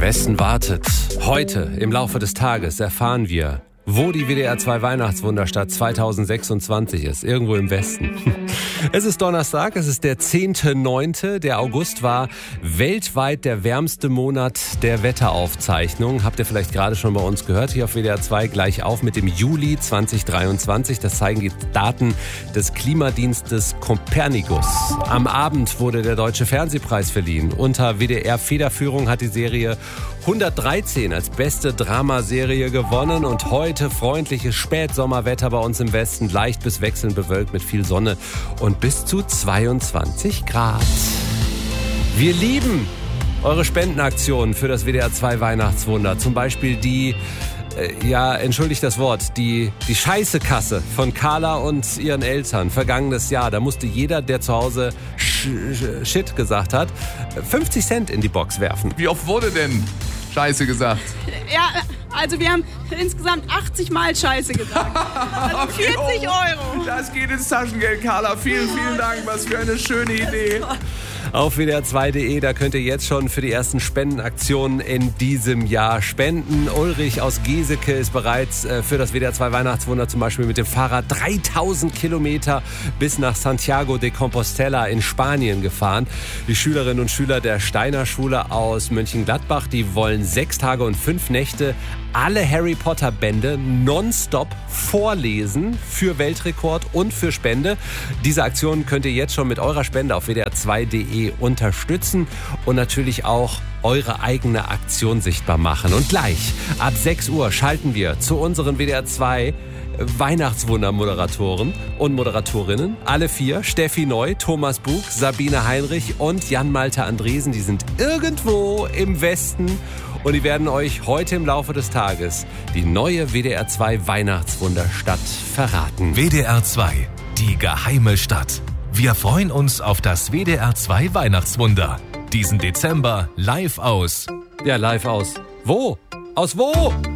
Westen wartet. Heute im Laufe des Tages erfahren wir, wo die WDR 2 Weihnachtswunderstadt 2026 ist. Irgendwo im Westen. Es ist Donnerstag, es ist der 10.9. Der August war weltweit der wärmste Monat der Wetteraufzeichnung. Habt ihr vielleicht gerade schon bei uns gehört, hier auf WDR 2 gleich auf mit dem Juli 2023. Das zeigen die Daten des Klimadienstes Copernicus. Am Abend wurde der Deutsche Fernsehpreis verliehen. Unter WDR-Federführung hat die Serie 113 als beste Dramaserie gewonnen und heute freundliches Spätsommerwetter bei uns im Westen, leicht bis wechselnd bewölkt mit viel Sonne und bis zu 22 Grad. Wir lieben eure Spendenaktionen für das WDR 2 Weihnachtswunder, zum Beispiel die entschuldigt das Wort, die Scheißekasse von Carla und ihren Eltern vergangenes Jahr. Da musste jeder, der zu Hause Shit gesagt hat, 50 Cent in die Box werfen. Wie oft wurde denn Scheiße gesagt? Ja, also wir haben insgesamt 80 Mal Scheiße gesagt. Also 40 Euro. Das geht ins Taschengeld, Carla. Vielen, vielen Dank. Was für eine schöne Idee. Auf WDR2.de, da könnt ihr jetzt schon für die ersten Spendenaktionen in diesem Jahr spenden. Ulrich aus Geseke ist bereits für das WDR 2 Weihnachtswunder zum Beispiel mit dem Fahrrad 3000 Kilometer bis nach Santiago de Compostela in Spanien gefahren. Die Schülerinnen und Schüler der Steiner Schule aus Mönchengladbach, die wollen 6 Tage und 5 Nächte alle Harry Potter Bände nonstop vorlesen für Weltrekord und für Spende. Diese Aktion könnt ihr jetzt schon mit eurer Spende auf WDR2.de unterstützen und natürlich auch eure eigene Aktion sichtbar machen. Und gleich ab 6 Uhr schalten wir zu unseren WDR 2 Weihnachtswunder-Moderatoren und Moderatorinnen. Alle 4, Steffi Neu, Thomas Bug, Sabine Heinrich und Jan-Malte Andresen. Die sind irgendwo im Westen und die werden euch heute im Laufe des Tages die neue WDR 2 Weihnachtswunderstadt verraten. WDR 2, die geheime Stadt. Wir freuen uns auf das WDR 2 Weihnachtswunder. Diesen Dezember live aus. Ja, live aus. Wo? Aus wo?